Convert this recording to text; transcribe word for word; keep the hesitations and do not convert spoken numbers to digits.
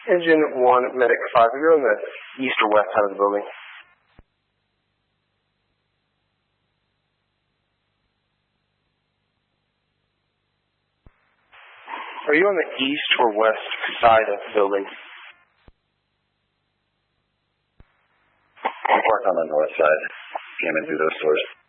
Engine one, Medic five. Are you on the east or west side of the building? Are you on the east or west side of the building? I'm parked on the north side. Came in through those doors.